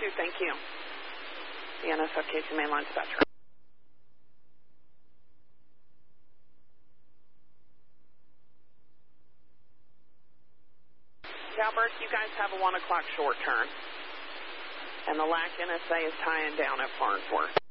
2, thank you. The NSF Casey Mainline dispatcher. Cowbird, you guys have a 1 o'clock short turn. And the LAC NSA is tying down at Farnsworth.